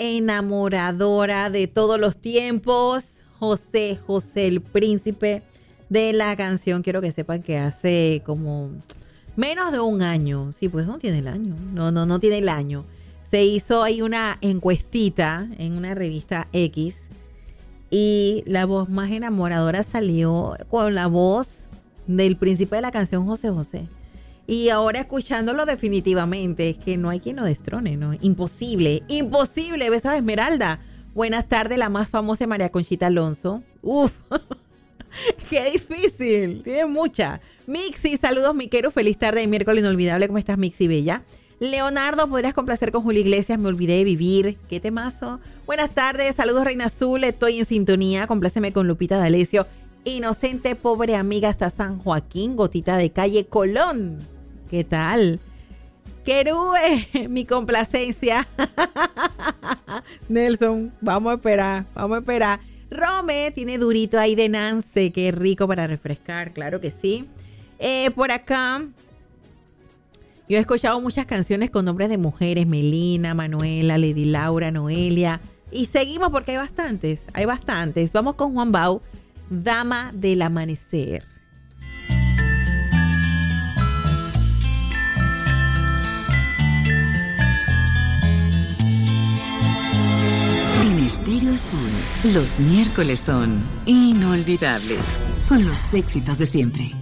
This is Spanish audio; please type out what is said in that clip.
enamoradora de todos los tiempos, José el príncipe de la canción. Quiero que sepan que hace como menos de un año, sí, pues no tiene el año, no tiene el año. Se hizo ahí una encuestita en una revista X y la voz más enamoradora salió con la voz del príncipe de la canción, José. Y ahora escuchándolo definitivamente es que no hay quien lo destrone, ¿no? Imposible. Besos a Esmeralda. Buenas tardes, la más famosa María Conchita Alonso. Uf, qué difícil. Tiene mucha. Mixi, saludos, Miquero. Feliz tarde de miércoles inolvidable. ¿Cómo estás, Mixi Bella? Leonardo, ¿podrías complacer con Julio Iglesias? Me olvidé de vivir. ¿Qué temazo? Buenas tardes, saludos, Reina Azul. Estoy en sintonía. Compláceme con Lupita D'Alessio. Inocente, pobre amiga, hasta San Joaquín, Gotita de Calle Colón. ¿Qué tal? Querube, mi complacencia. Nelson, vamos a esperar. Rome tiene durito ahí de Nance, qué rico para refrescar, claro que sí. Por acá, yo he escuchado muchas canciones con nombres de mujeres, Melina, Manuela, Lady Laura, Noelia. Y seguimos porque hay bastantes. Vamos con Juan Bau, Dama del Amanecer. En Estéreo Azul, los miércoles son inolvidables, con los éxitos de siempre.